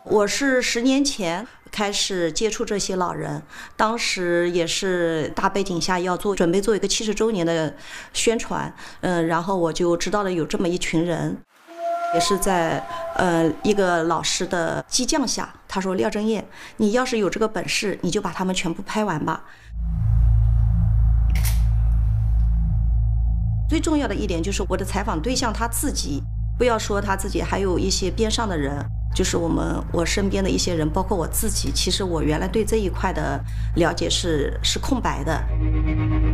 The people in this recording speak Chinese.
我是10年前开始接触这些老人，当时也是大背景下准备做一个70周年的宣传，然后我就知道了有这么一群人，也是在一个老师的激将下，他说廖正燕，你要是有这个本事，你就把他们全部拍完吧。最重要的一点就是我的采访对象他自己，不要说他自己，还有一些边上的人，就是我身边的一些人，包括我自己，其实我原来对这一块的了解是空白的。